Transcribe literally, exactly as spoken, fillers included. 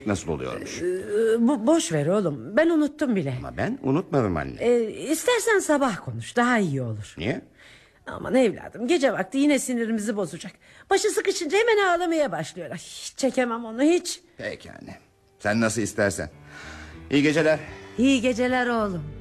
nasıl oluyormuş? Ee, bu boş ver oğlum, ben unuttum bile. Ama ben unutmadım anne. Ee, istersen sabah konuş, daha iyi olur. Niye? Aman evladım, gece vakti yine sinirimizi bozacak. Başı sıkışınca hemen ağlamaya başlıyor. Ay, hiç çekemem onu, hiç. Peki anne, sen nasıl istersen. İyi geceler. İyi geceler oğlum.